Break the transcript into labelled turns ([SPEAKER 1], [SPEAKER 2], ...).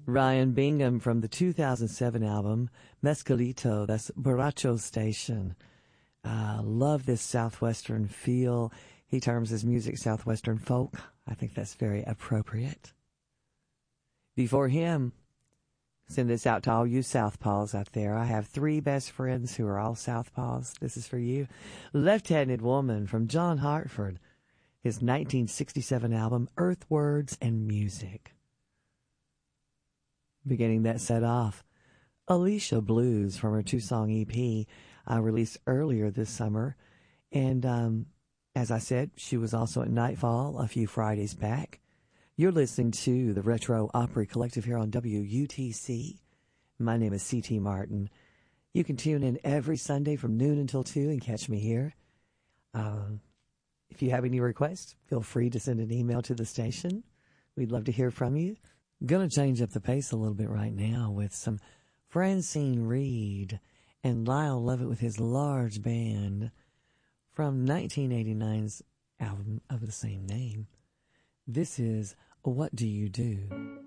[SPEAKER 1] Ryan Bingham from the 2007 album Mescalito. That's Borracho Station. Love this Southwestern feel. He terms his music Southwestern folk. I think that's very appropriate. Before him, send this out to all you Southpaws out there. I have 3 best friends who are all Southpaws. This is for you. Left-Handed Woman from John Hartford. His 1967 album, Earth, Words, and Music. Beginning that set off, Alicia Blues from her 2-song EP released earlier this summer. And as I said, she was also at Nightfall a few Fridays back. You're listening to the Retro Opry Collective here on WUTC. My name is C.T. Martin. You can tune in every Sunday from noon until 2 and catch me here. If you have any requests, feel free to send an email to the station. We'd love to hear from you. Going to change up the pace a little bit right now with some Francine Reed and Lyle Lovett with his large band from 1989's album of the same name. This is What Do You Do?